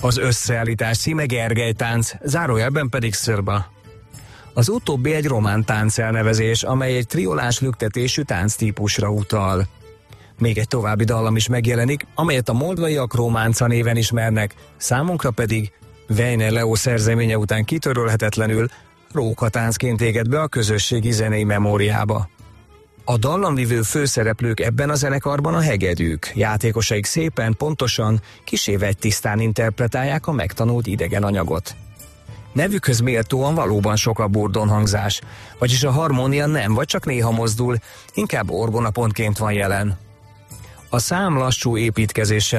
Az összeállítás címe Gergely tánc, zárójelben pedig Szörba. Az utóbbi egy román táncelnevezés, amely egy triolás lüktetésű tánctípusra utal. Még egy további dallam is megjelenik, amelyet a moldvaiak románca néven ismernek, számunkra pedig Weiner Leo szerzeménye után kitörölhetetlenül rókatáncként égett be a közösségi zenei memóriába. A dallamvívő főszereplők ebben a zenekarban a hegedűk, játékosaik szépen, pontosan, kissé vegytisztán interpretálják a megtanult idegen anyagot. Nevükhöz méltóan valóban sok a burdonhangzás, vagyis a harmónia nem vagy csak néha mozdul, inkább orgonapontként van jelen. A szám lassú építkezéssel